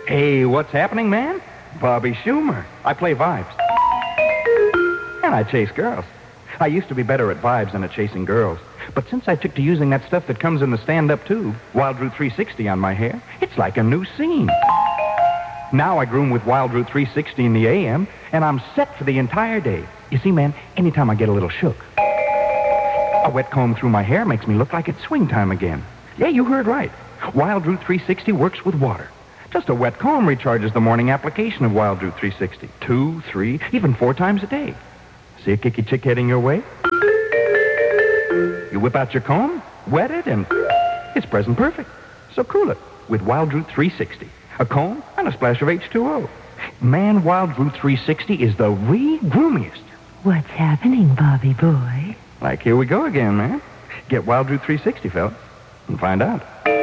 Hey, what's happening, man? Bobby Schumer. I play vibes. And I chase girls. I used to be better at vibes than at chasing girls. But since I took to using that stuff that comes in the stand-up tube, Wild Root 360 on my hair, it's like a new scene. Now I groom with Wild Root 360 in the AM, and I'm set for the entire day. You see, man, anytime I get a little shook, a wet comb through my hair makes me look like it's swing time again. Yeah, you heard right. Wild Root 360 works with water. Just a wet comb recharges the morning application of Wild Root 360. 2, 3, even 4 times a day. See a kicky chick heading your way? You whip out your comb, wet it, and it's present perfect. So cool it with Wild Root 360. A comb and a splash of H2O. Man, Wild Root 360 is the re-groomiest. What's happening, Bobby boy? Like, here we go again, man. Get Wild Root 360, fella, and find out.